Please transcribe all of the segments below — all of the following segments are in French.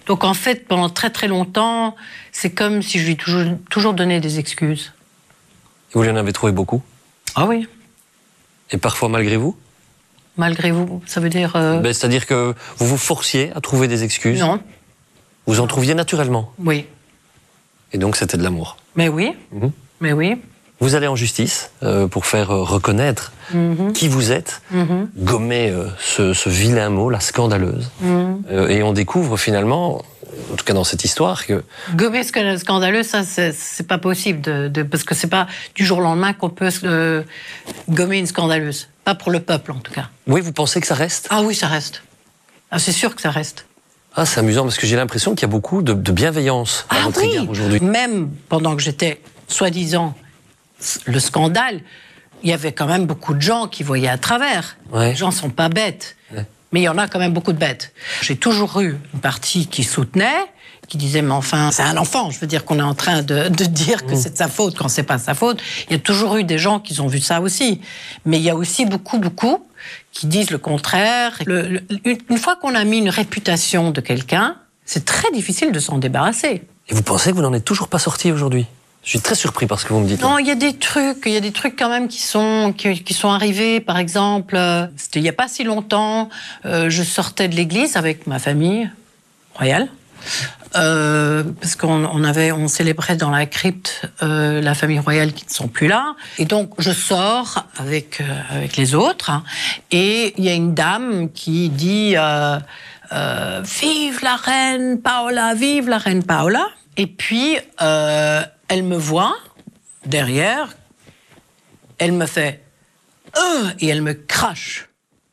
Donc en fait, pendant très très longtemps, c'est comme si je lui toujours donnais des excuses. Vous lui en avez trouvé beaucoup? Ah oui. Et parfois malgré vous? Malgré vous, ça veut dire... C'est-à-dire que vous vous forciez à trouver des excuses? Non. Vous en trouviez naturellement? Oui. Et donc c'était de l'amour? Mais oui, mais oui. Vous allez en justice pour faire reconnaître qui vous êtes, gommer ce vilain mot, la scandaleuse. Et on découvre finalement, en tout cas dans cette histoire, que... Gommer scandaleuse, ça, c'est pas possible, parce que c'est pas du jour au lendemain qu'on peut gommer une scandaleuse. Pas pour le peuple, en tout cas. Oui, vous pensez que ça reste? Ah oui, ça reste. Ah, c'est sûr que ça reste. Ah, c'est amusant, parce que j'ai l'impression qu'il y a beaucoup de bienveillance à votre égard aujourd'hui. Même pendant que j'étais, soi-disant, le scandale, il y avait quand même beaucoup de gens qui voyaient à travers. Ouais. Les gens sont pas bêtes. Ouais. Mais il y en a quand même beaucoup de bêtes. J'ai toujours eu une partie qui soutenait, qui disait, mais enfin, c'est un enfant. Je veux dire qu'on est en train de dire que c'est de sa faute quand c'est pas sa faute. Il y a toujours eu des gens qui ont vu ça aussi. Mais il y a aussi beaucoup qui disent le contraire. Une fois qu'on a mis une réputation de quelqu'un, c'est très difficile de s'en débarrasser. Et vous pensez que vous n'en êtes toujours pas sorti aujourd'hui? Je suis très surpris par ce que vous me dites. Non, il y a des trucs quand même qui sont arrivés. Par exemple, c'était il n'y a pas si longtemps, je sortais de l'église avec ma famille royale. Parce qu'on célébrait dans la crypte la famille royale qui ne sont plus là. Et donc, je sors avec les autres. Hein, et il y a une dame qui dit vive la reine Paola, vive la reine Paola. Et puis, elle me voit derrière, elle me fait et elle me crache.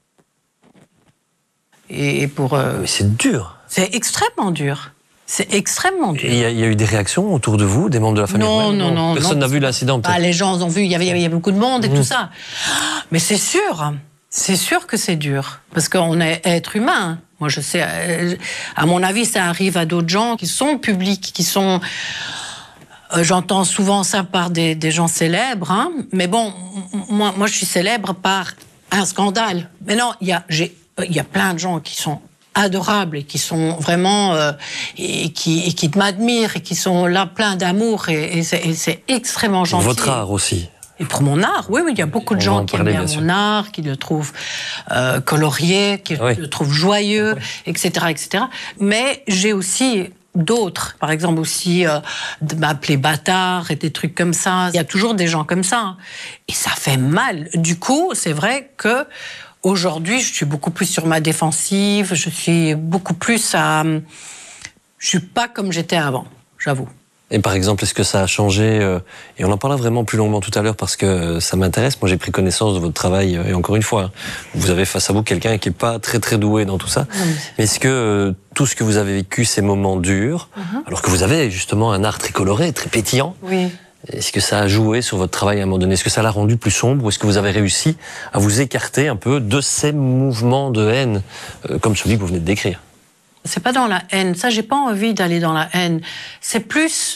Mais c'est dur. C'est extrêmement dur. C'est extrêmement dur. Il y a eu des réactions autour de vous, des membres de la famille? Non. Personne n'a vu l'incident, peut-être? Les gens ont vu, il y avait beaucoup de monde et tout ça. Mais c'est sûr que c'est dur. Parce qu'on est être humain. Moi, je sais, à mon avis, ça arrive à d'autres gens qui sont publics, qui sont... J'entends souvent ça par des gens célèbres, hein. Mais bon, moi, je suis célèbre par un scandale. Mais non, il y a plein de gens qui sont adorables et qui sont vraiment et qui m'admirent et qui sont là plein d'amour et c'est extrêmement gentil. Votre art aussi. Et pour mon art, oui, il y a beaucoup de gens qui aiment bien mon art, qui le trouvent colorié, qui le trouvent joyeux, etc., etc. Mais j'ai aussi d'autres, par exemple aussi de m'appeler bâtard et des trucs comme ça. Il y a toujours des gens comme ça. Et ça fait mal. Du coup, c'est vrai que aujourd'hui, je suis beaucoup plus sur ma défensive, je suis beaucoup plus à... Je suis pas comme j'étais avant, j'avoue. Et par exemple, est-ce que ça a changé et on en parlera vraiment plus longuement tout à l'heure parce que ça m'intéresse. Moi, j'ai pris connaissance de votre travail et encore une fois, vous avez face à vous quelqu'un qui est pas très très doué dans tout ça. Mais est-ce que tout ce que vous avez vécu, ces moments durs, alors que vous avez justement un art très coloré, très pétillant, est-ce que ça a joué sur votre travail à un moment donné? Est-ce que ça l'a rendu plus sombre ou est-ce que vous avez réussi à vous écarter un peu de ces mouvements de haine comme celui que vous venez de décrire? C'est pas dans la haine. Ça, j'ai pas envie d'aller dans la haine. C'est plus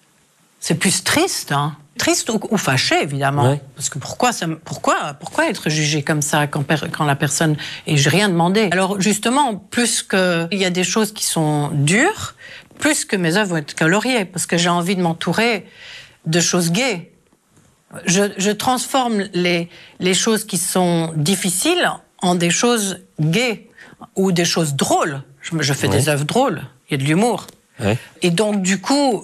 triste, hein. Triste ou fâché, évidemment. Ouais. Parce que pourquoi être jugé comme ça quand la personne... Et j'ai rien demandé. Alors, justement, plus qu'il y a des choses qui sont dures, plus que mes œuvres vont être coloriées, parce que j'ai envie de m'entourer de choses gaies. Je transforme les choses qui sont difficiles en des choses gaies ou des choses drôles. Je fais des œuvres drôles, il y a de l'humour. Ouais. Et donc, du coup...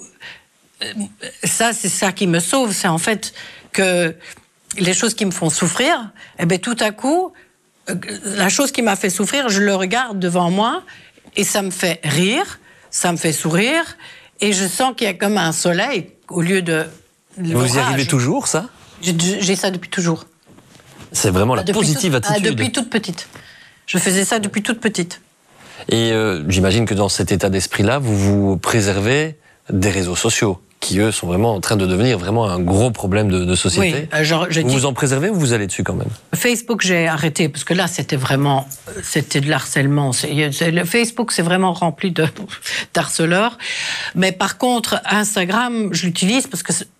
Ça, c'est ça qui me sauve, c'est en fait que les choses qui me font souffrir, eh bien, tout à coup, la chose qui m'a fait souffrir, je le regarde devant moi et ça me fait rire, ça me fait sourire et je sens qu'il y a comme un soleil au lieu de l'orage. Vous y arrivez toujours, ça? J'ai ça depuis toujours. C'est vraiment la positive attitude. Depuis toute petite. Je faisais ça depuis toute petite. Et j'imagine que dans cet état d'esprit-là, vous vous préservez des réseaux sociaux, qui eux sont vraiment en train de devenir vraiment un gros problème de société. Oui, vous en préservez ou vous allez dessus quand même? Facebook, j'ai arrêté parce que là, c'était de l'harcèlement. Le Facebook, c'est vraiment rempli d'harceleurs. Mais par contre, Instagram, je l'utilise parce que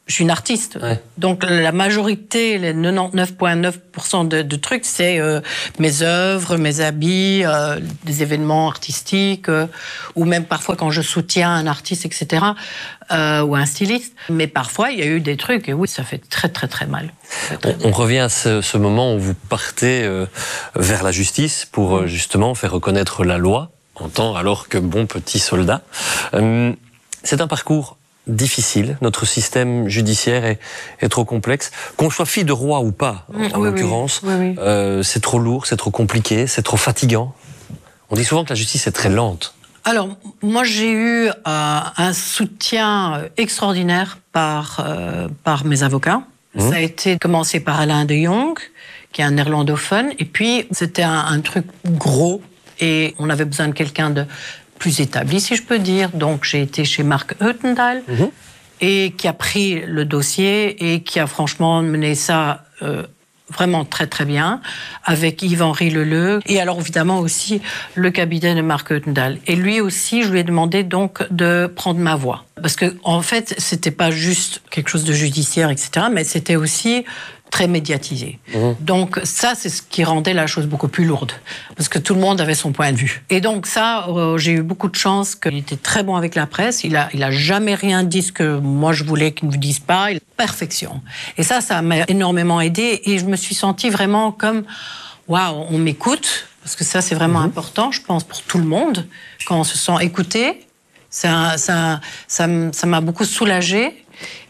je suis une artiste. Donc la majorité, les 99,9% de trucs, c'est mes œuvres, mes habits, des événements artistiques, ou même parfois quand je soutiens un artiste, etc., ou un styliste. Mais parfois, il y a eu des trucs, et oui, ça fait très, très, très mal. On revient à ce moment où vous partez vers la justice pour justement faire reconnaître la loi, alors que bon petit soldat. C'est un parcours difficile, notre système judiciaire est trop complexe. Qu'on soit fille de roi ou pas, en l'occurrence, c'est trop lourd, c'est trop compliqué, c'est trop fatigant. On dit souvent que la justice est très lente. Alors, moi j'ai eu un soutien extraordinaire par mes avocats. Ça a été commencé par Alain de Jong, qui est un néerlandophone, et puis c'était un truc gros, et on avait besoin de quelqu'un de plus établi, si je peux dire. Donc, j'ai été chez Marc Heutendal, et qui a pris le dossier et qui a franchement mené ça vraiment très, très bien, avec Yves-Henri Leleu. Et alors, évidemment, aussi le cabinet de Marc Heutendal. Et lui aussi, je lui ai demandé donc de prendre ma voix. Parce que, en fait, c'était pas juste quelque chose de judiciaire, etc., mais c'était aussi très médiatisé. Donc ça, c'est ce qui rendait la chose beaucoup plus lourde, parce que tout le monde avait son point de vue. Et donc ça, j'ai eu beaucoup de chance qu'il était très bon avec la presse, il a jamais rien dit ce que moi je voulais qu'il ne dise pas, perfection. Et ça m'a énormément aidé, et je me suis sentie vraiment comme, waouh, on m'écoute, parce que ça c'est vraiment important, je pense, pour tout le monde, quand on se sent écouté, ça m'a beaucoup soulagée,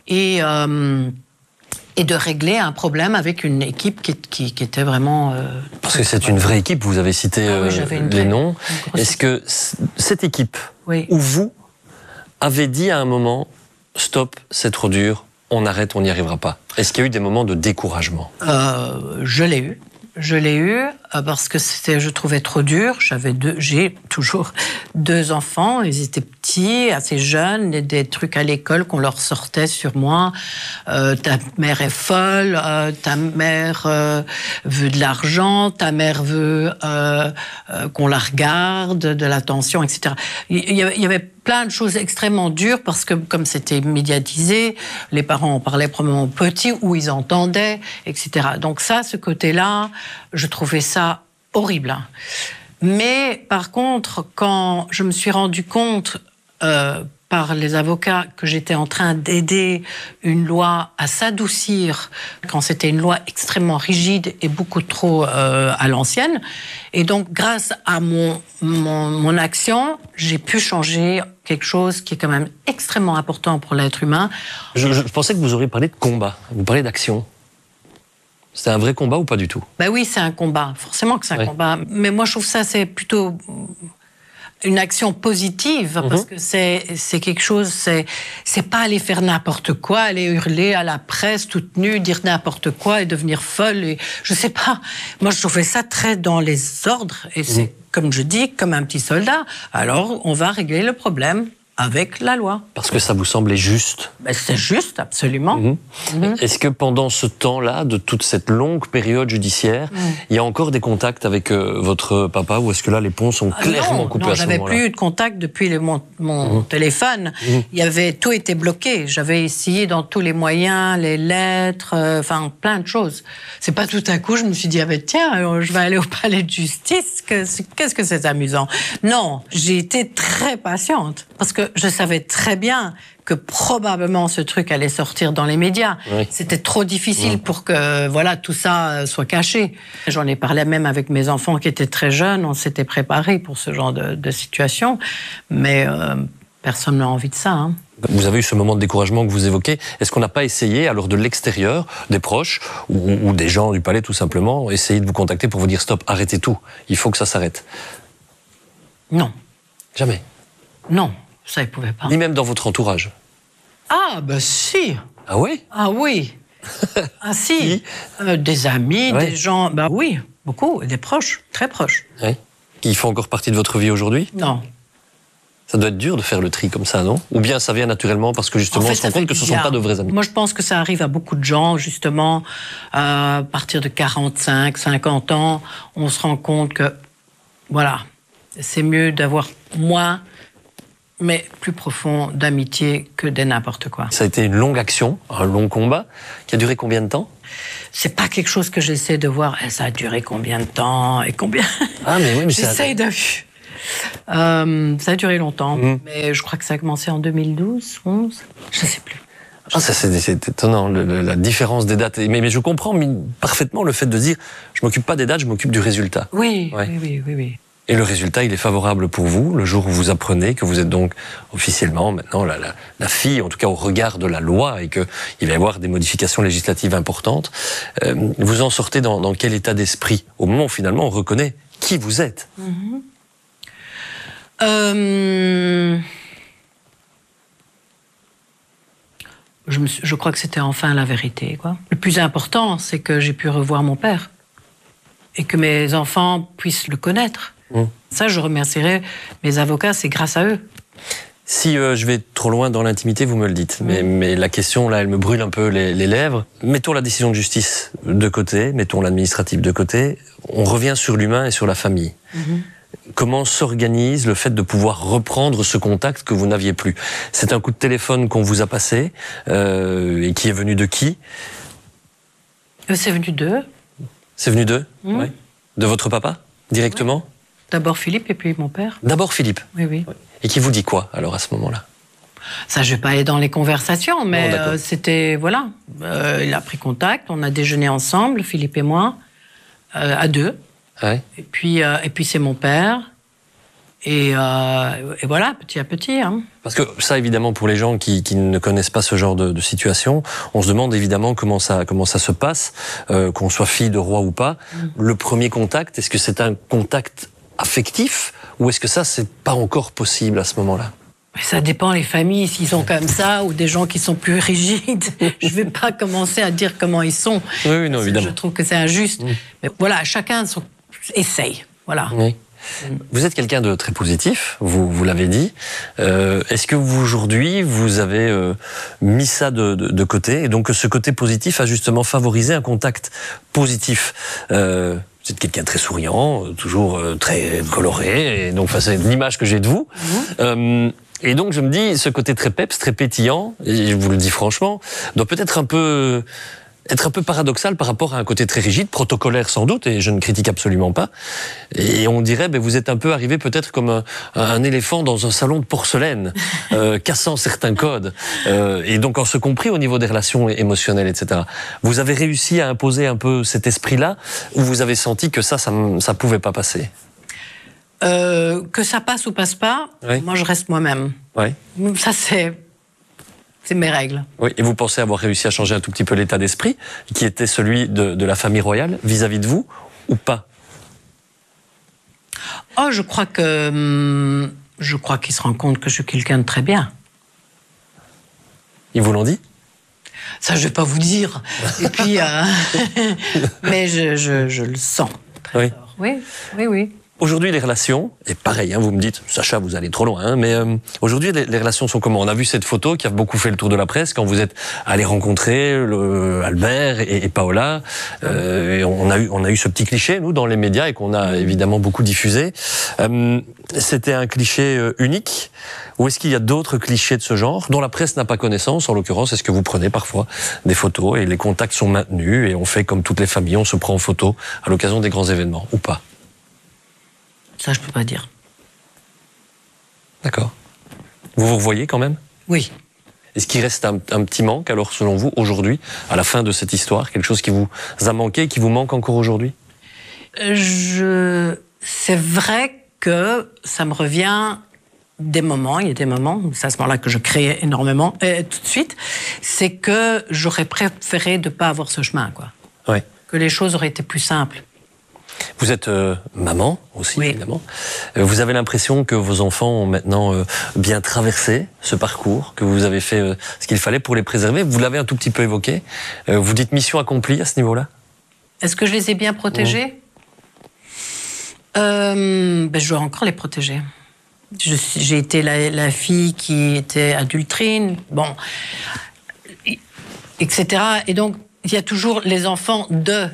et de régler un problème avec une équipe qui était vraiment... Parce que c'est une vraie équipe, vous avez cité les noms. Est-ce que cette équipe, où vous avez dit à un moment, stop, c'est trop dur, on arrête, on n'y arrivera pas? Est-ce qu'il y a eu des moments de découragement? Je l'ai eu. Je l'ai eu parce que je trouvais trop dur. J'ai toujours 2 enfants. Ils étaient petits, assez jeunes, des trucs à l'école qu'on leur sortait sur moi. Ta mère est folle, ta mère veut de l'argent, ta mère veut qu'on la regarde, de l'attention, etc. Il y avait plein de choses extrêmement dures parce que comme c'était médiatisé, les parents en parlaient probablement petits ou ils entendaient, etc. Donc ça, ce côté-là, je trouvais ça horrible. Mais par contre, quand je me suis rendu compte par les avocats que j'étais en train d'aider une loi à s'adoucir quand c'était une loi extrêmement rigide et beaucoup trop à l'ancienne. Et donc, grâce à mon action, j'ai pu changer quelque chose qui est quand même extrêmement important pour l'être humain. Je pensais que vous auriez parlé de combat, vous parlez d'action. C'est un vrai combat ou pas du tout? Ben oui, c'est un combat. Forcément que c'est un combat. Mais moi, je trouve ça, c'est plutôt une action positive, parce que c'est quelque chose, c'est pas aller faire n'importe quoi, aller hurler à la presse toute nue, dire n'importe quoi et devenir folle. Et je sais pas. Moi, je trouvais ça très dans les ordres. Et c'est, comme je dis, comme un petit soldat. Alors, on va régler le problème avec la loi. Parce que ça vous semblait juste? Ben, c'est juste, absolument. Est-ce que pendant ce temps-là, de toute cette longue période judiciaire, il y a encore des contacts avec votre papa, ou est-ce que là, les ponts sont clairement coupés à ce moment-là? Non, j'avais plus eu de contact depuis mon téléphone. Tout était bloqué. J'avais essayé dans tous les moyens, les lettres, enfin, plein de choses. C'est pas tout à coup, je me suis dit, tiens, je vais aller au palais de justice. Qu'est-ce que c'est amusant? Non, j'ai été très patiente. Parce que je savais très bien que probablement ce truc allait sortir dans les médias. C'était trop difficile pour que tout ça soit caché. J'en ai parlé même avec mes enfants qui étaient très jeunes. On s'était préparés pour ce genre de situation. Mais personne n'a envie de ça. Hein. Vous avez eu ce moment de découragement que vous évoquez. Est-ce qu'on n'a pas essayé, alors de l'extérieur, des proches ou des gens du palais tout simplement, essayer de vous contacter pour vous dire stop, arrêtez tout, il faut que ça s'arrête? Non. Jamais? Non. Ça, ils ne pouvaient pas. Ni même dans votre entourage? Ah, ben si. Ah oui? Ah oui. Ah si. Des amis, des gens... Ben oui, beaucoup. Des proches, très proches. Oui. Qui font encore partie de votre vie aujourd'hui? Non. Ça doit être dur de faire le tri comme ça, non? Ou bien ça vient naturellement parce que justement, on se rend compte que ce ne sont pas de vrais amis? Moi, je pense que ça arrive à beaucoup de gens, justement. À partir de 45, 50 ans, on se rend compte que, voilà, c'est mieux d'avoir moins mais plus profond d'amitié que de n'importe quoi. Ça a été une longue action, un long combat, qui a duré combien de temps? C'est pas quelque chose que j'essaie de voir. Ça a duré combien de temps et combien. Ah, mais oui, mais j'essaie de. Ça a duré longtemps, mais je crois que ça a commencé en 2012, 11, je sais plus. Ah, ça c'est étonnant, la différence des dates. Mais je comprends parfaitement le fait de dire, je m'occupe pas des dates, je m'occupe du résultat. Oui. Et le résultat, il est favorable pour vous, le jour où vous apprenez que vous êtes donc officiellement maintenant la fille, en tout cas au regard de la loi, et qu'il va y avoir des modifications législatives importantes. Vous en sortez dans quel état d'esprit, au moment où finalement on reconnaît qui vous êtes? Je crois que c'était enfin la vérité, quoi. Le plus important, c'est que j'ai pu revoir mon père et que mes enfants puissent le connaître. Ça, je remercierai mes avocats, c'est grâce à eux. Si je vais trop loin dans l'intimité, vous me le dites. Mais la question, là, elle me brûle un peu les lèvres. Mettons la décision de justice de côté, mettons l'administratif de côté. On revient sur l'humain et sur la famille. Comment s'organise le fait de pouvoir reprendre ce contact que vous n'aviez plus? C'est un coup de téléphone qu'on vous a passé, et qui est venu de qui? C'est venu d'eux. C'est venu d'eux? Oui. De votre papa, directement? D'abord Philippe et puis mon père. D'abord Philippe? Oui. Et qui vous dit quoi, alors, à ce moment-là? Ça, je vais pas aller dans les conversations, mais c'était, voilà. Il a pris contact, on a déjeuné ensemble, Philippe et moi, à deux. Ouais. Et puis c'est mon père. Et voilà, petit à petit. Parce que ça, évidemment, pour les gens qui ne connaissent pas ce genre de situation, on se demande évidemment comment ça se passe, qu'on soit fille de roi ou pas. Le premier contact, est-ce que c'est un contact affectif ou est-ce que ça, c'est pas encore possible à ce moment-là? Ça dépend les familles, s'ils sont comme ça, ou des gens qui sont plus rigides. Je ne vais pas commencer à dire comment ils sont. Oui, non, évidemment. Je trouve que c'est injuste. Mais voilà, chacun essaye. Voilà. Oui. Vous êtes quelqu'un de très positif, vous l'avez dit. Est-ce que vous, aujourd'hui, vous avez mis ça de côté, et donc ce côté positif a justement favorisé un contact positif? Vous êtes quelqu'un de très souriant, toujours très coloré, et donc c'est l'image que j'ai de vous. Et donc je me dis, ce côté très peps, très pétillant, et je vous le dis franchement, doit peut-être un peu paradoxal par rapport à un côté très rigide, protocolaire sans doute, et je ne critique absolument pas. Et on dirait, vous êtes un peu arrivé peut-être comme un éléphant dans un salon de porcelaine, cassant certains codes, et donc en ce compris au niveau des relations émotionnelles, etc. Vous avez réussi à imposer un peu cet esprit-là, ou vous avez senti que ça pouvait pas passer? Que ça passe ou passe pas, moi je reste moi-même. Oui. Ça c'est mes règles. Oui, et vous pensez avoir réussi à changer un tout petit peu l'état d'esprit, qui était celui de la famille royale, vis-à-vis de vous, ou pas? Oh, je crois qu'ils se rendent compte que je suis quelqu'un de très bien. Ils vous l'ont dit? Ça, je vais pas vous dire. Et puis, mais je le sens très fort. Oui. Aujourd'hui, les relations, et pareil, vous me dites, Sacha, vous allez trop loin, mais aujourd'hui, les relations sont comment? On a vu cette photo qui a beaucoup fait le tour de la presse quand vous êtes allé rencontrer Albert et Paola. Et on a eu ce petit cliché, nous, dans les médias, et qu'on a évidemment beaucoup diffusé. C'était un cliché unique, ou est-ce qu'il y a d'autres clichés de ce genre, dont la presse n'a pas connaissance, en l'occurrence? Est-ce que vous prenez parfois des photos et les contacts sont maintenus, et on fait comme toutes les familles, on se prend en photo à l'occasion des grands événements, ou pas? Ça, je peux pas dire. D'accord. Vous vous revoyez quand même? Oui. Est-ce qu'il reste un petit manque, alors, selon vous, aujourd'hui, à la fin de cette histoire? Quelque chose qui vous a manqué, qui vous manque encore aujourd'hui? C'est vrai que ça me revient des moments, il y a des moments, c'est à ce moment-là que je crée énormément, tout de suite, c'est que j'aurais préféré de ne pas avoir ce chemin, quoi. Ouais. Que les choses auraient été plus simples. Vous êtes maman aussi, évidemment. Vous avez l'impression que vos enfants ont maintenant bien traversé ce parcours, que vous avez fait ce qu'il fallait pour les préserver. Vous l'avez un tout petit peu évoqué. Vous dites mission accomplie à ce niveau-là? Est-ce que je les ai bien protégés? Je dois encore les protéger. J'ai été la fille qui était adulterine, etc. Et donc, il y a toujours les enfants de...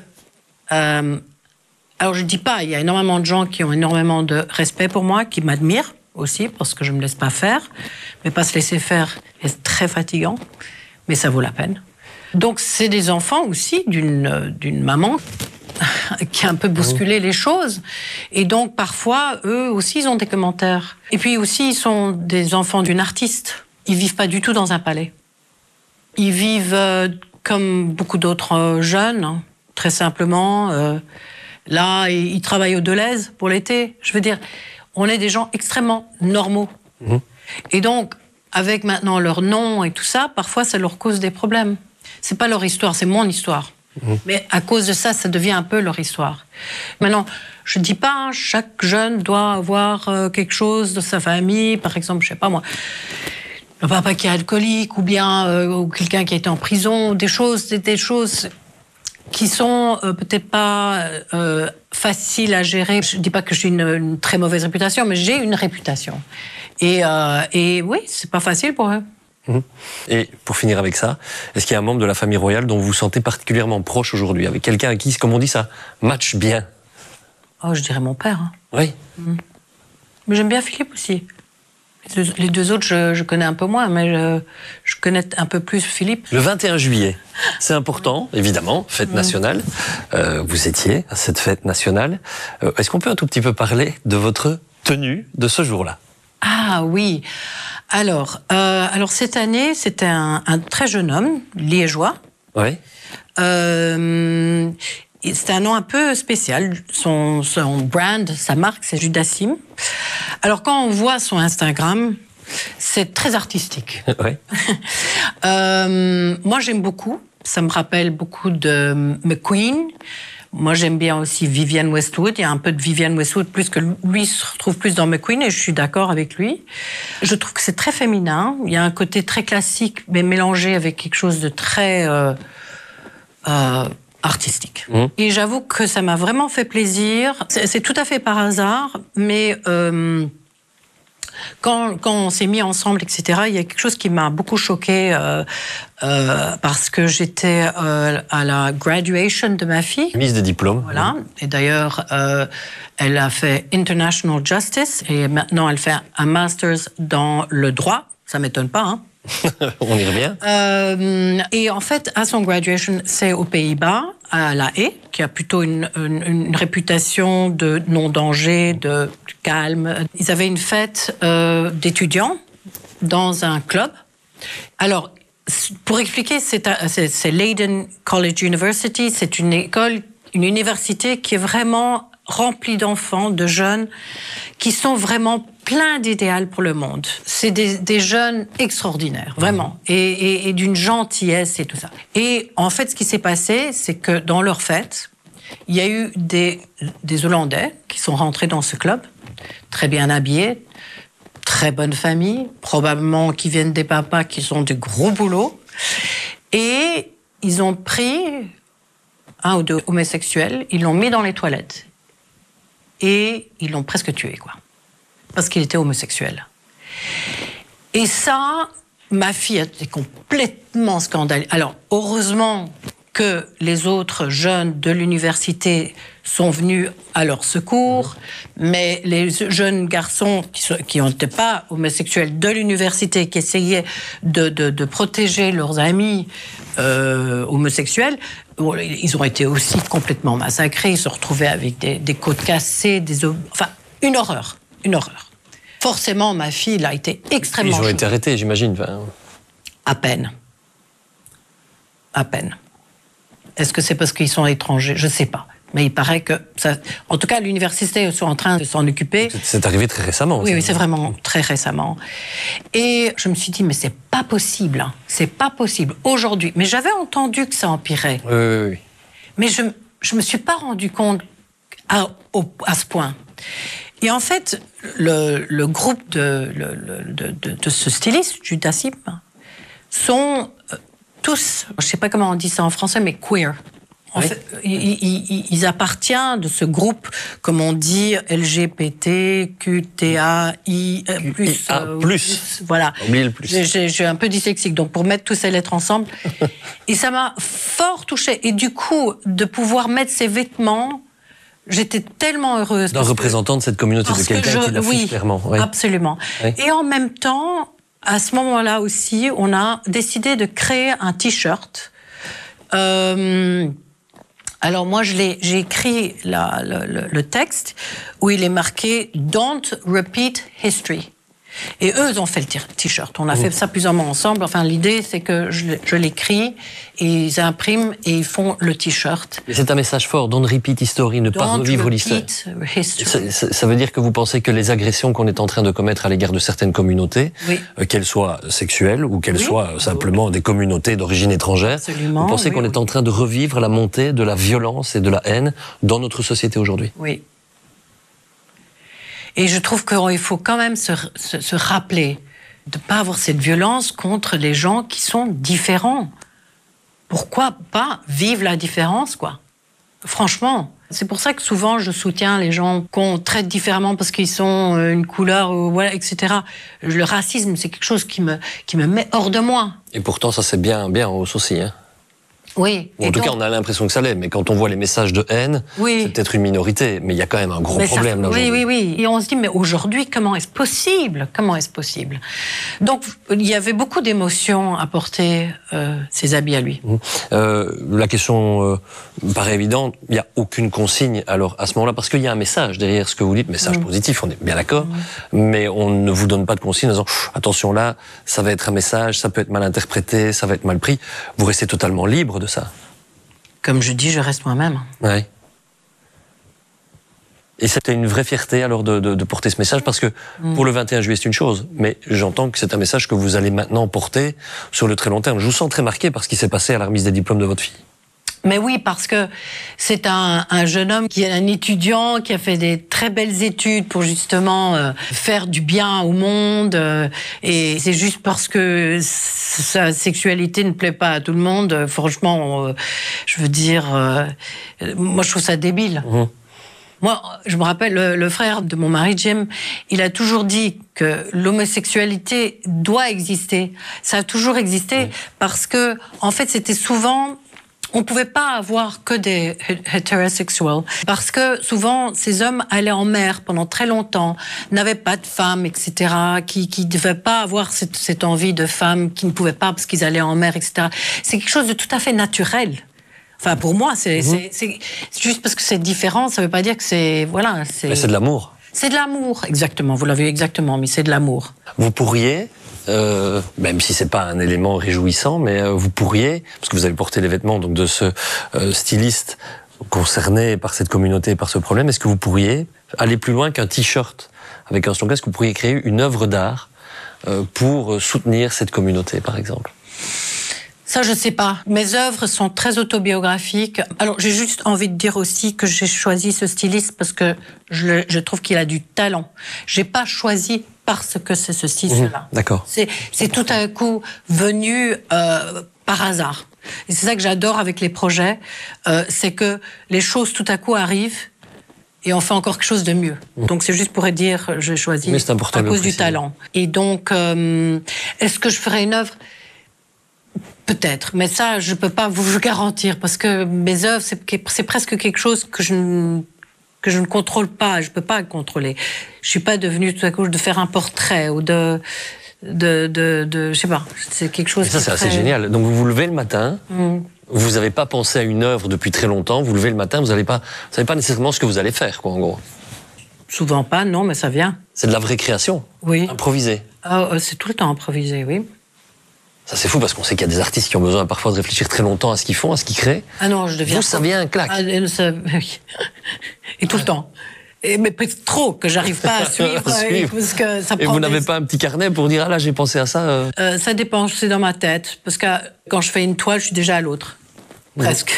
Alors, je ne dis pas, il y a énormément de gens qui ont énormément de respect pour moi, qui m'admirent aussi, parce que je me laisse pas faire. Mais pas se laisser faire est très fatigant, mais ça vaut la peine. Donc c'est des enfants aussi d'une maman qui a un peu bousculé les choses. Et donc parfois, eux aussi, ils ont des commentaires. Et puis aussi, ils sont des enfants d'une artiste. Ils vivent pas du tout dans un palais. Ils vivent comme beaucoup d'autres jeunes, hein, très simplement. Là, ils travaillent au Deleuze pour l'été. Je veux dire, on est des gens extrêmement normaux. Et donc, avec maintenant leur nom et tout ça, parfois, ça leur cause des problèmes. C'est pas leur histoire, c'est mon histoire. Mais à cause de ça, ça devient un peu leur histoire. Maintenant, je dis pas, chaque jeune doit avoir quelque chose de sa famille, par exemple, je sais pas moi, le papa qui est alcoolique, ou bien ou quelqu'un qui a été en prison, des choses qui sont peut-être pas faciles à gérer. Je dis pas que j'ai une très mauvaise réputation, mais j'ai une réputation. Et oui, c'est pas facile pour eux. Et pour finir avec ça, est-ce qu'il y a un membre de la famille royale dont vous vous sentez particulièrement proche aujourd'hui, avec quelqu'un à qui, comme on dit, ça match bien? Oh, je dirais mon père. Hein. Oui. Mais j'aime bien Philippe aussi. Les deux autres, je connais un peu moins, mais je connais un peu plus Philippe. Le 21 juillet, c'est important, évidemment, fête nationale. Vous étiez à cette fête nationale. Est-ce qu'on peut un tout petit peu parler de votre tenue de ce jour-là? Ah oui. Alors cette année, c'était un très jeune homme, liégeois. Oui. C'était un nom un peu spécial. Son brand, sa marque, c'est Judassim. Alors, quand on voit son Instagram, c'est très artistique. Oui. Moi, j'aime beaucoup. Ça me rappelle beaucoup de McQueen. Moi, j'aime bien aussi Vivienne Westwood. Il y a un peu de Vivienne Westwood, plus que lui se retrouve plus dans McQueen, et je suis d'accord avec lui. Je trouve que c'est très féminin. Il y a un côté très classique, mais mélangé avec quelque chose de très artistique. Et j'avoue que ça m'a vraiment fait plaisir. C'est tout à fait par hasard, mais quand on s'est mis ensemble, etc., il y a quelque chose qui m'a beaucoup choquée parce que j'étais à la graduation de ma fille. Mise de diplôme. Voilà. Et d'ailleurs, elle a fait International Justice et maintenant elle fait un master's dans le droit. Ça m'étonne pas, hein. On y revient. Et en fait, à son graduation, c'est aux Pays-Bas, à La Haye, qui a plutôt une réputation de non-danger, de calme. Ils avaient une fête d'étudiants dans un club. Alors, pour expliquer, c'est Leiden College University. C'est une école, une université qui est vraiment remplie d'enfants, de jeunes, qui sont vraiment plein d'idéal pour le monde. C'est des jeunes extraordinaires, vraiment, et d'une gentillesse et tout ça. Et en fait, ce qui s'est passé, c'est que dans leur fête, il y a eu des Hollandais qui sont rentrés dans ce club, très bien habillés, très bonne famille, probablement qui viennent des papas qui ont du gros boulot, et ils ont pris un ou deux homosexuels, ils l'ont mis dans les toilettes, et ils l'ont presque tué, quoi. Parce qu'il était homosexuel. Et ça, ma fille a été complètement scandalisée. Alors, heureusement que les autres jeunes de l'université sont venus à leur secours, mais les jeunes garçons qui n'étaient pas homosexuels de l'université, qui essayaient de protéger leurs amis homosexuels, ils ont été aussi complètement massacrés. Ils se retrouvaient avec des côtes cassées, enfin, une horreur. Une horreur. Forcément, ma fille, elle a été extrêmement choquée. Ils ont été arrêtés, j'imagine. Enfin... À peine. À peine. Est-ce que c'est parce qu'ils sont étrangers? Je ne sais pas. Mais il paraît que... ça... En tout cas, l'université sont en train de s'en occuper. C'est arrivé très récemment. Oui, c'est vraiment très récemment. Et je me suis dit, mais c'est pas possible. Hein. C'est pas possible. Aujourd'hui. Mais j'avais entendu que ça empirait. Oui. Mais je ne me suis pas rendu compte à ce point. Et en fait, le groupe de ce styliste, Judassim, sont tous, je ne sais pas comment on dit ça en français, mais queer. En fait, ils appartiennent de ce groupe, comme on dit, LGBTQTAI+. Voilà. Oubliez le plus. Je suis un peu dyslexique, donc pour mettre toutes ces lettres ensemble. Et ça m'a fort touchée. Et du coup, de pouvoir mettre ces vêtements, J'étais tellement heureuse. D'un représentant de cette communauté, de quelqu'un qui l'affiche clairement. Oui, absolument. Oui. Et en même temps, à ce moment-là aussi, on a décidé de créer un t-shirt. Alors moi, j'ai écrit le texte où il est marqué « Don't repeat history ». Et eux, ils ont fait le t-shirt. On a fait ça plusieurs mois ensemble. Enfin, l'idée, c'est que je l'écris, et ils impriment et ils font le t-shirt. C'est un message fort. Don't repeat history, ne pas revivre l'histoire. Ça veut dire que vous pensez que les agressions qu'on est en train de commettre à l'égard de certaines communautés, qu'elles soient sexuelles ou qu'elles soient simplement des communautés d'origine étrangère, vous pensez qu'on est en train de revivre la montée de la violence et de la haine dans notre société aujourd'hui? Oui. Et je trouve qu'il faut quand même se rappeler de ne pas avoir cette violence contre les gens qui sont différents. Pourquoi pas vivre la différence, quoi? Franchement. C'est pour ça que souvent je soutiens les gens qu'on traite différemment parce qu'ils sont une couleur, voilà, etc. Le racisme, c'est quelque chose qui me met hors de moi. Et pourtant, ça c'est bien en hausse aussi, hein. Oui. En tout cas, on a l'impression que ça l'est, mais quand on voit les messages de haine, c'est peut-être une minorité, mais il y a quand même un gros problème là aujourd'hui. Oui. Et on se dit, mais aujourd'hui, comment est-ce possible? Comment est-ce possible? Donc, il y avait beaucoup d'émotions à porter ces habits à lui. La question paraît évidente, il n'y a aucune consigne alors à ce moment-là, parce qu'il y a un message derrière ce que vous dites, message positif, on est bien d'accord, mais on ne vous donne pas de consigne en disant, attention là, ça va être un message, ça peut être mal interprété, ça va être mal pris. Vous restez totalement libre de ça. Comme je dis, je reste moi-même. Oui. Et c'était une vraie fierté alors de porter ce message, parce que pour le 21 juillet c'est une chose, mais j'entends que c'est un message que vous allez maintenant porter sur le très long terme. Je vous sens très marqué par ce qui s'est passé à la remise des diplômes de votre fille. Mais oui, parce que c'est un jeune homme qui est un étudiant, qui a fait des très belles études pour justement faire du bien au monde. Et c'est juste parce que sa sexualité ne plaît pas à tout le monde. Franchement, je veux dire, moi je trouve ça débile. Moi, je me rappelle, le frère de mon mari, Jim, il a toujours dit que l'homosexualité doit exister. Ça a toujours existé parce que, en fait, c'était souvent... On ne pouvait pas avoir que des hétérosexuels parce que souvent ces hommes allaient en mer pendant très longtemps, n'avaient pas de femmes, etc., qui ne devaient pas avoir cette envie de femmes, qui ne pouvaient pas parce qu'ils allaient en mer, etc. C'est quelque chose de tout à fait naturel. Enfin, pour moi, c'est juste parce que c'est différent, ça ne veut pas dire que c'est... Voilà, mais c'est de l'amour. C'est de l'amour, exactement, vous l'avez exactement, mais c'est de l'amour. Vous pourriez... même si c'est pas un élément réjouissant, mais vous pourriez, parce que vous avez porté les vêtements donc de ce styliste concerné par cette communauté, par ce problème, est-ce que vous pourriez aller plus loin qu'un t-shirt avec un slogan? Est-ce que vous pourriez créer une œuvre d'art pour soutenir cette communauté, par exemple? Ça, je sais pas. Mes œuvres sont très autobiographiques. Alors, j'ai juste envie de dire aussi que j'ai choisi ce styliste parce que je trouve qu'il a du talent. J'ai pas choisi parce que c'est ceci, cela. D'accord. C'est tout à coup venu par hasard. Et c'est ça que j'adore avec les projets, c'est que les choses tout à coup arrivent et on fait encore quelque chose de mieux. Donc c'est juste pour dire, j'ai choisi à cause du talent. Et donc, est-ce que je ferai une œuvre ? Peut-être, mais ça, je peux pas vous garantir parce que mes œuvres, c'est presque quelque chose que je ne contrôle pas. Je peux pas le contrôler. Je suis pas devenue tout à coup de faire un portrait ou de je sais pas. C'est quelque chose. Et ça, c'est assez génial. Donc vous vous levez le matin. Vous n'avez pas pensé à une œuvre depuis très longtemps. Vous levez le matin, vous savez pas nécessairement ce que vous allez faire, quoi, en gros. Souvent pas, non, mais ça vient. C'est de la vraie création. Oui. Improvisée. C'est tout le temps improvisé, oui. Ça, c'est fou parce qu'on sait qu'il y a des artistes qui ont besoin parfois de réfléchir très longtemps à ce qu'ils font, à ce qu'ils créent. Ah non, je deviens... Vous, ça vient un claque. Et tout le temps. Mais peut-être trop, que j'arrive pas à suivre. Parce que ça prend. Et vous n'avez pas un petit carnet pour dire, ah là, j'ai pensé à ça Ça dépend, c'est dans ma tête. Parce que quand je fais une toile, je suis déjà à l'autre. Presque.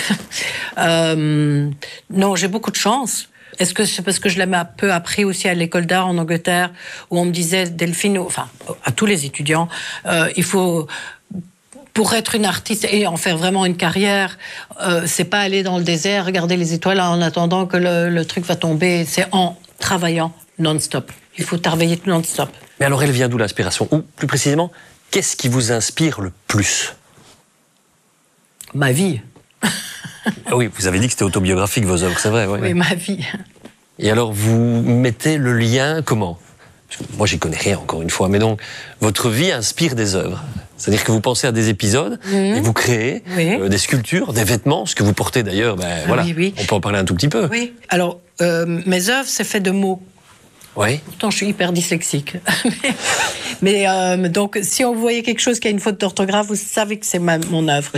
Non, j'ai beaucoup de chance. Est-ce que c'est parce que je l'ai un peu appris aussi à l'école d'art en Angleterre, où on me disait, Delphine, enfin, à tous les étudiants, il faut... Pour être une artiste et en faire vraiment une carrière, c'est pas aller dans le désert, regarder les étoiles en attendant que le truc va tomber. C'est en travaillant non-stop. Il faut travailler non-stop. Mais alors, elle vient d'où l'inspiration? Ou plus précisément, qu'est-ce qui vous inspire le plus? Ma vie. Ah oui, vous avez dit que c'était autobiographique vos œuvres, c'est vrai. Ouais. Oui, ma vie. Et alors, vous mettez le lien comment? Parce que moi, j'y connais rien, encore une fois, mais donc, votre vie inspire des œuvres. C'est-à-dire que vous pensez à des épisodes et vous créez des sculptures, des vêtements, ce que vous portez d'ailleurs, voilà, on peut en parler un tout petit peu. Oui, alors, mes œuvres, c'est fait de mots. Oui. Pourtant, je suis hyper dyslexique. mais donc, si on voyait quelque chose qui a une faute d'orthographe, vous savez que c'est mon œuvre.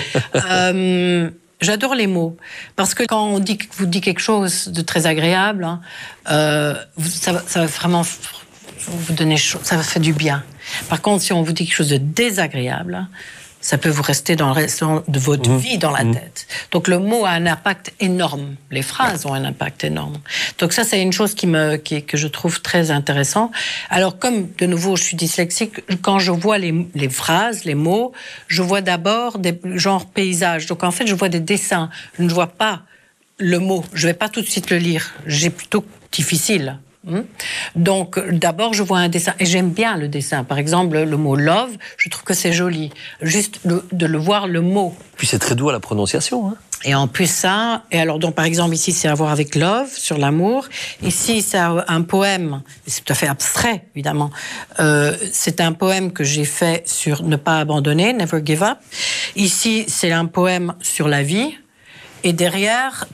J'adore les mots, parce que quand on vous dit quelque chose de très agréable, ça va vraiment vous donner, ça va faire du bien. Par contre, si on vous dit quelque chose de désagréable, ça peut vous rester dans le restant de votre vie dans la tête. Donc le mot a un impact énorme. Les phrases ont un impact énorme. Donc ça, c'est une chose que je trouve très intéressant. Alors comme, de nouveau, je suis dyslexique, quand je vois les phrases, les mots, je vois d'abord des genres paysages. Donc en fait, je vois des dessins. Je ne vois pas le mot. Je ne vais pas tout de suite le lire. J'ai plutôt difficile. Donc, d'abord, je vois un dessin, et j'aime bien le dessin. Par exemple, le mot love, je trouve que c'est joli. Juste de le voir, le mot. Puis c'est très doux à la prononciation, hein. Et en plus ça, et alors donc par exemple ici c'est à voir avec love, sur l'amour. Ici c'est un poème, c'est tout à fait abstrait évidemment. C'est un poème que j'ai fait sur ne pas abandonner, never give up. Ici c'est un poème sur la vie, et derrière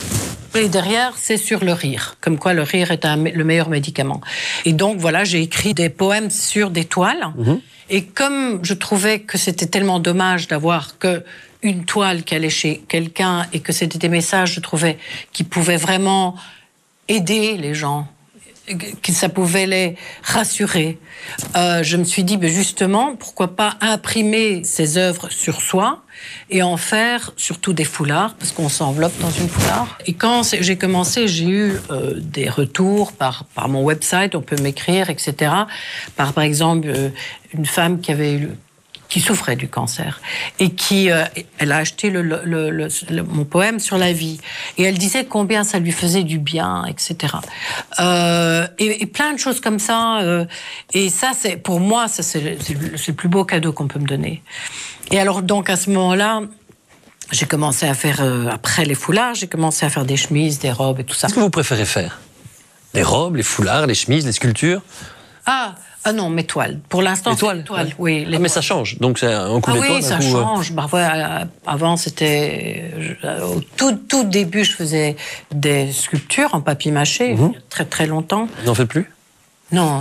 c'est sur le rire, comme quoi le rire est le meilleur médicament. Et donc voilà, j'ai écrit des poèmes sur des toiles. Et comme je trouvais que c'était tellement dommage d'avoir que une toile qui allait chez quelqu'un et que c'était des messages, je trouvais, qui pouvaient vraiment aider les gens, que ça pouvait les rassurer. Je me suis dit, justement, pourquoi pas imprimer ces œuvres sur soi et en faire surtout des foulards, parce qu'on s'enveloppe dans une foulard. Et quand j'ai commencé, j'ai eu des retours par mon website, on peut m'écrire, etc. Par exemple, une femme qui souffrait du cancer et elle a acheté mon poème sur la vie et elle disait combien ça lui faisait du bien, etc. Et plein de choses comme ça. Et ça, pour moi, c'est le plus beau cadeau qu'on peut me donner. Et alors donc à ce moment-là, j'ai commencé à faire après les foulards, j'ai commencé à faire des chemises, des robes et tout ça. Qu'est-ce que vous préférez faire? Les robes, les foulards, les chemises, les sculptures? Ah non, mes toiles. Pour l'instant, les toiles, oui. Mais ça change, donc c'est un coup d'étoile. Oui, ça change. Avant, c'était... Au tout début, je faisais des sculptures en papier mâché, il y a très très longtemps. Vous n'en faites plus? Non.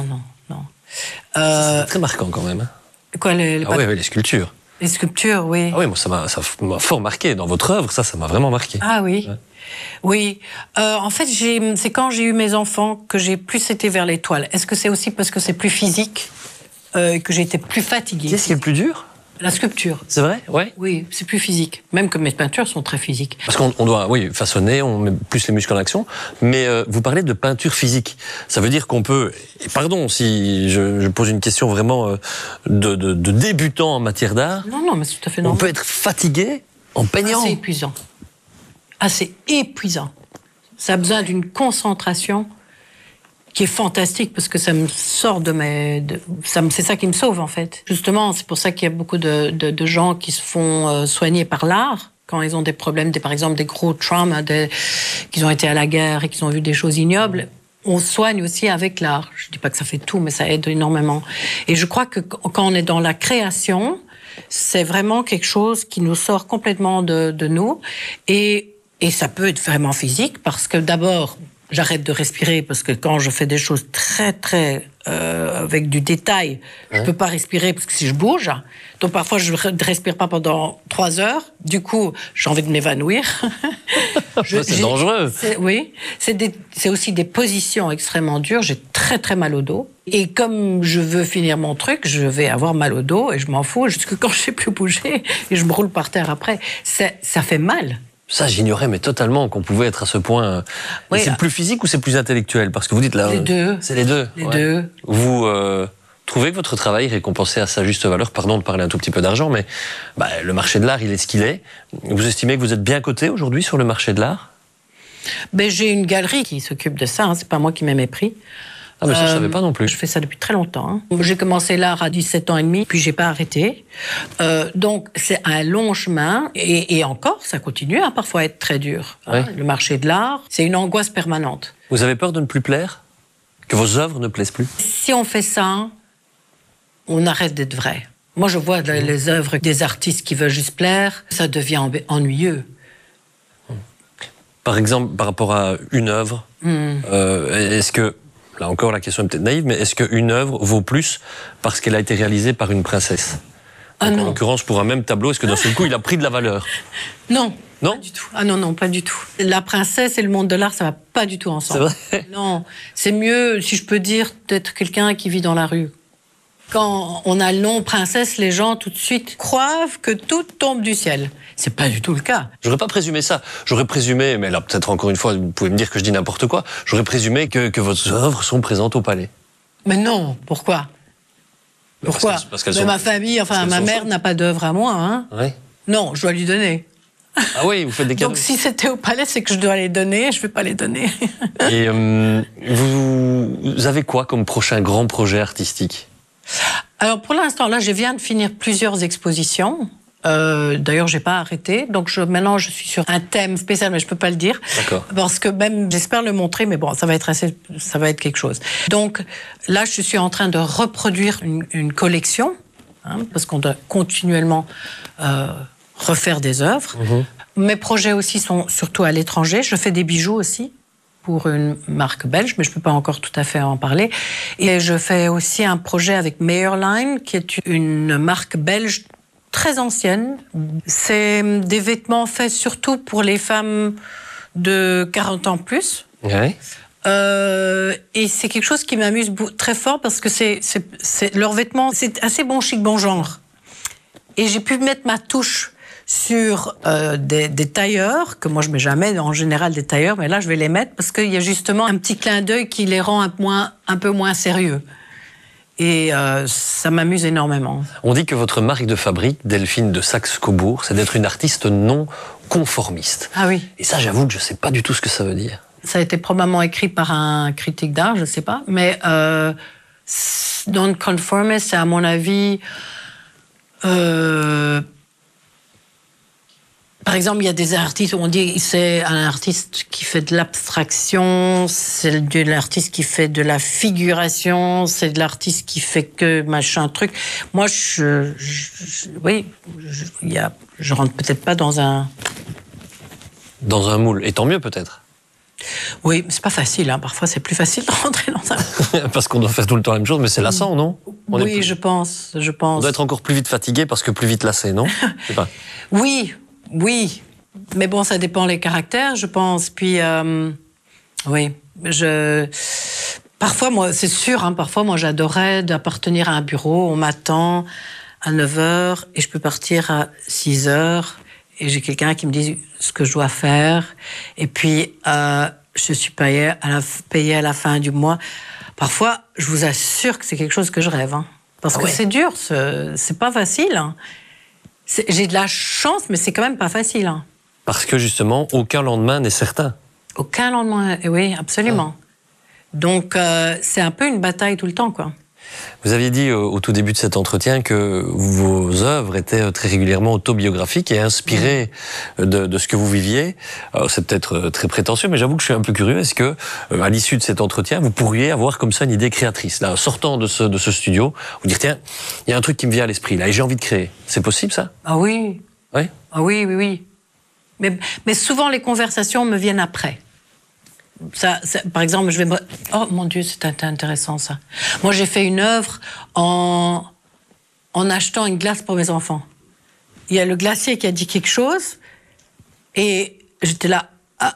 C'est très marquant quand même. Quoi, oui, les sculptures. Les sculptures, oui. Ah oui, moi, ça m'a fort marqué. Dans votre œuvre, ça m'a vraiment marqué. Ah oui. Ouais. Oui. En fait, c'est quand j'ai eu mes enfants que j'ai plus été vers les toiles. Est-ce que c'est aussi parce que c'est plus physique, que j'ai été plus fatiguée? Qu'est-ce qui est le plus dur? La sculpture. C'est vrai? Ouais. Oui, c'est plus physique. Même que mes peintures sont très physiques. Parce qu'on doit, façonner, on met plus les muscles en action. Mais vous parlez de peinture physique. Ça veut dire qu'on peut... Et pardon si je pose une question vraiment de débutant en matière d'art. Non, mais c'est tout à fait normal. On peut être fatigué en peignant. Assez épuisant. Ça a besoin d'une concentration qui est fantastique parce que ça me sort c'est ça qui me sauve en fait. Justement, c'est pour ça qu'il y a beaucoup de gens qui se font soigner par l'art quand ils ont des problèmes, par exemple des gros traumas, qu'ils ont été à la guerre et qu'ils ont vu des choses ignobles. On soigne aussi avec l'art. Je dis pas que ça fait tout, mais ça aide énormément. Et je crois que quand on est dans la création, c'est vraiment quelque chose qui nous sort complètement de nous. Et ça peut être vraiment physique parce que d'abord, j'arrête de respirer parce que quand je fais des choses très, très avec du détail, je peux pas respirer parce que si je bouge, donc parfois je ne respire pas pendant 3 heures. Du coup, j'ai envie de m'évanouir. C'est dangereux. Oui, c'est aussi des positions extrêmement dures. J'ai très, très mal au dos. Et comme je veux finir mon truc, je vais avoir mal au dos et je m'en fous jusque quand je sais plus bouger et je me roule par terre après. Ça fait mal. Ça, j'ignorais, mais totalement, qu'on pouvait être à ce point. Oui, c'est plus physique ou c'est plus intellectuel? Parce que vous dites là. Les deux. C'est les deux. Les deux. Vous trouvez que votre travail est récompensé à sa juste valeur? Pardon de parler un tout petit peu d'argent, mais le marché de l'art, il est ce qu'il est. Vous estimez que vous êtes bien coté aujourd'hui sur le marché de l'art? J'ai une galerie qui s'occupe de ça. C'est pas moi qui mets mes prix. Ah, mais ça, je savais pas non plus. Je fais ça depuis très longtemps. Hein. J'ai commencé l'art à 17 ans et demi, puis j'ai pas arrêté. Donc, c'est un long chemin, et encore, ça continue à parfois être très dur. Ouais. Hein. Le marché de l'art, c'est une angoisse permanente. Vous avez peur de ne plus plaire? Que vos œuvres ne plaisent plus? Si on fait ça, on arrête d'être vrai. Moi, je vois les œuvres des artistes qui veulent juste plaire, ça devient ennuyeux. Par exemple, par rapport à une œuvre, est-ce que, là encore la question est peut-être naïve, mais est-ce qu'une œuvre vaut plus parce qu'elle a été réalisée par une princesse? Ah non. En l'occurrence, pour un même tableau, est-ce que d'un seul coup, il a pris de la valeur? Non. Non? Pas du tout. Ah non, non, pas du tout. La princesse et le monde de l'art, ça va pas du tout ensemble. C'est vrai? Non, c'est mieux, si je peux dire, d'être quelqu'un qui vit dans la rue. Quand on a le nom princesse, les gens tout de suite croient que tout tombe du ciel. C'est pas du tout le cas. J'aurais pas présumé ça. J'aurais présumé, mais là peut-être encore une fois, vous pouvez me dire que je dis n'importe quoi, j'aurais présumé que vos œuvres sont présentes au palais. Mais non, pourquoi? Pourquoi? Parce qu'elles Mais sont... ma famille, enfin ma mère n'a pas d'œuvre à moi. Hein. Ouais. Non, je dois lui donner. Ah oui, vous faites des cadeaux. Donc si c'était au palais, c'est que je dois les donner, je vais pas les donner. Et vous avez quoi comme prochain grand projet artistique? Alors pour l'instant, là, je viens de finir plusieurs expositions. D'ailleurs, j'ai pas arrêté. Donc maintenant, je suis sur un thème spécial, mais je peux pas le dire. D'accord. Parce que même, j'espère le montrer, mais bon, ça va être quelque chose. Donc là, je suis en train de reproduire une collection, hein, parce qu'on doit continuellement refaire des œuvres. Mes projets aussi sont surtout à l'étranger. Je fais des bijoux aussi pour une marque belge, mais je ne peux pas encore tout à fait en parler. Et je fais aussi un projet avec Mayerline, qui est une marque belge très ancienne. C'est des vêtements faits surtout pour les femmes de 40 ans plus. Ouais. Et c'est quelque chose qui m'amuse très fort parce que leurs vêtements, c'est assez bon chic, bon genre. Et j'ai pu mettre ma touche sur des tailleurs, que moi je mets jamais en général des tailleurs, mais là je vais les mettre parce qu'il y a justement un petit clin d'œil qui les rend un peu moins sérieux. Et ça m'amuse énormément. On dit que votre marque de fabrique, Delphine de Saxe-Cobourg, c'est d'être une artiste non conformiste. Ah oui. Et ça, j'avoue que je ne sais pas du tout ce que ça veut dire. Ça a été probablement écrit par un critique d'art, je ne sais pas, mais non-conformist, c'est à mon avis... Par exemple, il y a des artistes où on dit c'est un artiste qui fait de l'abstraction, c'est de l'artiste qui fait de la figuration, c'est de l'artiste qui fait que machin truc. Moi, je rentre peut-être pas dans un moule, et tant mieux peut-être. Oui, mais c'est pas facile. Hein. Parfois, c'est plus facile de rentrer dans un... Parce qu'on doit faire tout le temps la même chose, mais c'est lassant, non? Oui, je pense. On doit être encore plus vite fatigué parce que plus vite lassé, non? Je sais pas. Oui. Mais bon, ça dépend les caractères, je pense. Puis, oui, parfois, moi, c'est sûr, hein, parfois, moi, j'adorais d'appartenir à un bureau. On m'attend à 9h et je peux partir à 6h. Et j'ai quelqu'un qui me dit ce que je dois faire. Et puis, je suis payée à la fin du mois. Parfois, je vous assure que c'est quelque chose que je rêve. Hein, parce que c'est dur, c'est pas facile. Hein. J'ai de la chance, mais c'est quand même pas facile. Hein. Parce que justement, aucun lendemain n'est certain. Aucun lendemain, oui, absolument. Donc, c'est un peu une bataille tout le temps, quoi. Vous aviez dit au tout début de cet entretien que vos œuvres étaient très régulièrement autobiographiques et inspirées de ce que vous viviez. Alors, c'est peut-être très prétentieux, mais j'avoue que je suis un peu curieux. Est-ce que, à l'issue de cet entretien, vous pourriez avoir comme ça une idée créatrice, là, sortant de ce studio, vous dire tiens, il y a un truc qui me vient à l'esprit là et j'ai envie de créer. C'est possible ça? Ah oui. Oui. Ah oui. Mais souvent les conversations me viennent après. Ça, par exemple, je vais me... Oh mon Dieu, c'est intéressant ça. Moi, j'ai fait une œuvre en achetant une glace pour mes enfants. Il y a le glacier qui a dit quelque chose et j'étais là,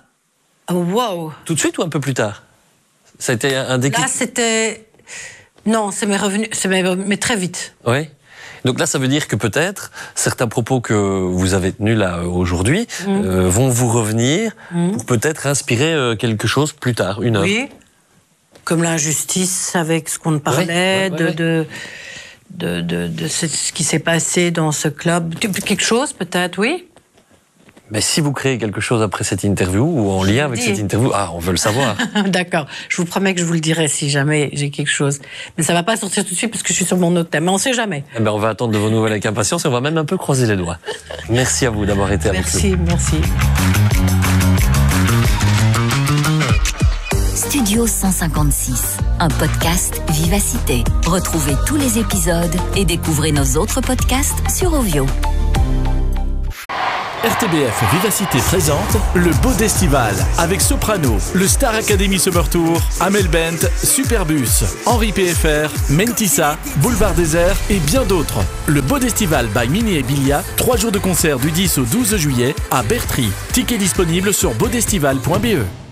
wow. Tout de suite ou un peu plus tard? Ça a été un déclic? Là, c'était... Non, ça m'est revenu, mais très vite. Oui. Donc là, ça veut dire que peut-être certains propos que vous avez tenus là aujourd'hui vont vous revenir pour peut-être inspirer quelque chose plus tard, une œuvre. Oui, comme l'injustice avec ce qu'on parlait, de ce qui s'est passé dans ce club. Quelque chose peut-être, oui. Mais si vous créez quelque chose après cette interview ou en lien avec cette interview, on veut le savoir. D'accord. Je vous promets que je vous le dirai si jamais j'ai quelque chose. Mais ça va pas sortir tout de suite parce que je suis sur mon autre thème. Mais on sait jamais. On va attendre de vos nouvelles avec impatience et on va même un peu croiser les doigts. Merci à vous d'avoir été avec nous. Merci. Studio 156, un podcast Vivacité. Retrouvez tous les épisodes et découvrez nos autres podcasts sur Ovio. RTBF Vivacité présente le Bodestival avec Soprano, le Star Academy Summer Tour, Amel Bent, Superbus, Henri PFR, Mentissa, Boulevard Désert et bien d'autres. Le Bodestival by Mini et Bilia, 3 jours de concert du 10 au 12 juillet à Bertry. Tickets disponibles sur bodestival.be.